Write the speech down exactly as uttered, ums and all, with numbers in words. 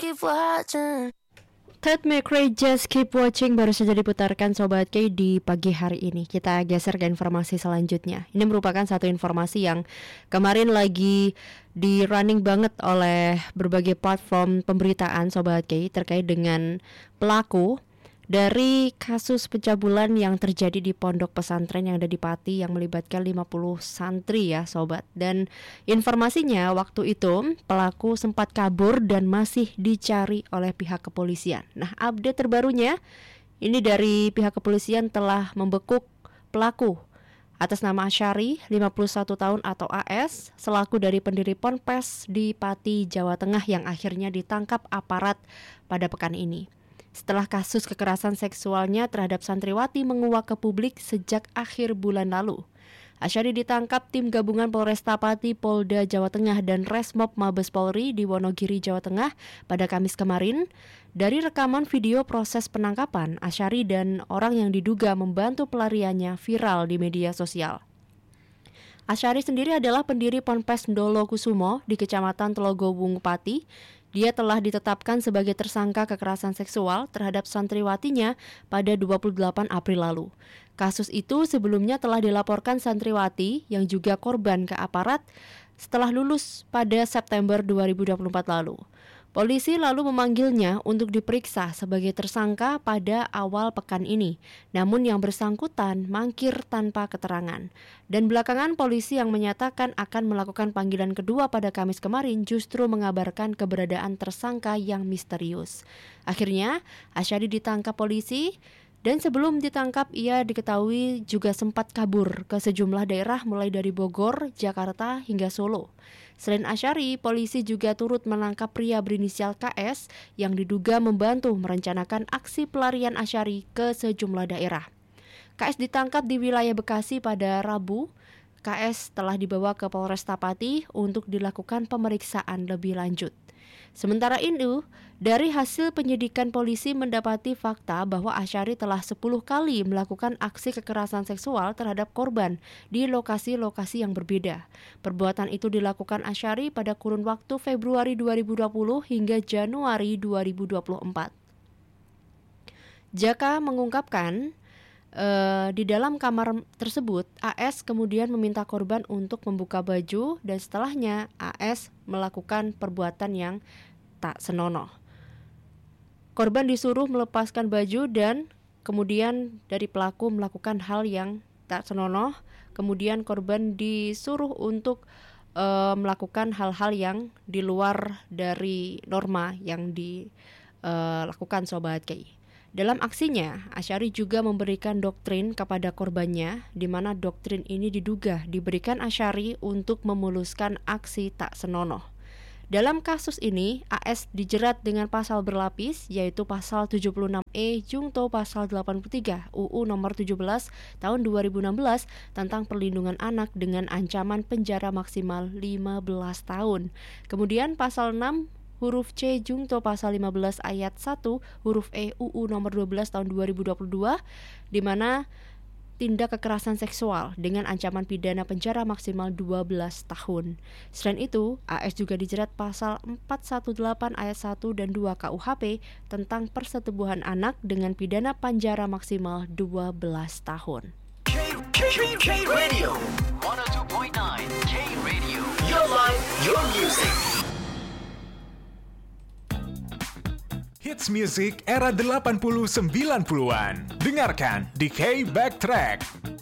keep watching. Ted McRae Just Keep Watching baru saja diputarkan Sobat K di pagi hari ini. Kita geser ke informasi selanjutnya. Ini merupakan satu informasi yang kemarin lagi di running banget oleh berbagai platform pemberitaan Sobat K terkait dengan pelaku dari kasus pencabulan yang terjadi di pondok pesantren yang ada di Pati yang melibatkan lima puluh santri ya Sobat. Dan informasinya waktu itu pelaku sempat kabur dan masih dicari oleh pihak kepolisian. Nah, update terbarunya ini dari pihak kepolisian telah membekuk pelaku atas nama Asyari, lima puluh satu tahun atau A S, selaku dari pendiri Ponpes di Pati, Jawa Tengah yang akhirnya ditangkap aparat pada pekan ini. Setelah kasus kekerasan seksualnya terhadap santriwati menguak ke publik sejak akhir bulan lalu. Asyari ditangkap tim gabungan Polresta Pati, Polda Jawa Tengah dan Resmob Mabes Polri di Wonogiri, Jawa Tengah pada Kamis kemarin. Dari rekaman video proses penangkapan, Asyari dan orang yang diduga membantu pelariannya viral di media sosial. Asyari sendiri adalah pendiri Ponpes Ndolo Kusumo di Kecamatan Telogowungu Pati. Dia telah ditetapkan sebagai tersangka kekerasan seksual terhadap santriwatinya pada dua puluh delapan April lalu. Kasus itu sebelumnya telah dilaporkan santriwati yang juga korban ke aparat setelah lulus pada September dua ribu dua puluh empat lalu. Polisi lalu memanggilnya untuk diperiksa sebagai tersangka pada awal pekan ini. Namun yang bersangkutan mangkir tanpa keterangan. Dan belakangan polisi yang menyatakan akan melakukan panggilan kedua pada Kamis kemarin justru mengabarkan keberadaan tersangka yang misterius. Akhirnya Asyari ditangkap polisi. Dan sebelum ditangkap, ia diketahui juga sempat kabur ke sejumlah daerah mulai dari Bogor, Jakarta, hingga Solo. Selain Asyari, polisi juga turut menangkap pria berinisial K S yang diduga membantu merencanakan aksi pelarian Asyari ke sejumlah daerah. K S ditangkap di wilayah Bekasi pada Rabu. K S telah dibawa ke Polresta Pati untuk dilakukan pemeriksaan lebih lanjut. Sementara itu, dari hasil penyidikan polisi mendapati fakta bahwa Asyari telah sepuluh kali melakukan aksi kekerasan seksual terhadap korban di lokasi-lokasi yang berbeda. Perbuatan itu dilakukan Asyari pada kurun waktu Februari dua ribu dua puluh hingga Januari dua ribu dua puluh empat. Jaka mengungkapkan, Uh, di dalam kamar tersebut, A S kemudian meminta korban untuk membuka baju dan setelahnya A S melakukan perbuatan yang tak senonoh. Korban disuruh melepaskan baju dan kemudian dari pelaku melakukan hal yang tak senonoh. Kemudian korban disuruh untuk uh, melakukan hal-hal yang di luar dari norma yang dilakukan uh, Sobat K. Dalam aksinya, Asyari juga memberikan doktrin kepada korbannya, di mana doktrin ini diduga diberikan Asyari untuk memuluskan aksi tak senonoh. Dalam kasus ini, A S dijerat dengan pasal berlapis, yaitu pasal tujuh puluh enam E Jungto pasal delapan puluh tiga U U nomor tujuh belas tahun dua ribu enam belas tentang perlindungan anak dengan ancaman penjara maksimal lima belas tahun. Kemudian pasal enam huruf C Jungto pasal lima belas ayat satu huruf E U U nomor dua belas tahun dua ribu dua puluh dua, di mana tindak kekerasan seksual dengan ancaman pidana penjara maksimal dua belas tahun. Selain itu, A S juga dijerat pasal empat ratus delapan belas ayat satu dan dua K U H P tentang persetubuhan anak dengan pidana penjara maksimal dua belas tahun. K, K, K Radio seratus dua koma sembilan K Radio, your life, your music. Hits music era delapan puluh sembilan puluhan. Dengarkan di K Backtrack.